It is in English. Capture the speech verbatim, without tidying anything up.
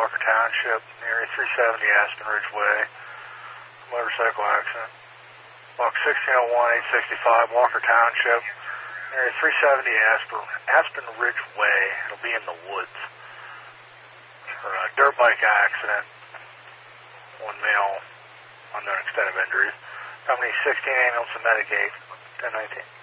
Walker Township, area three seventy Aspen Ridge Way. Motorcycle accident. Walk sixteen oh one, eight sixty-five, Walker Township, area three seventy Aspen, Aspen Ridge Way. It'll be in the woods. For a dirt bike accident. One male, unknown extent of injuries. Company sixteen ambulance and Medicaid, ten nineteen.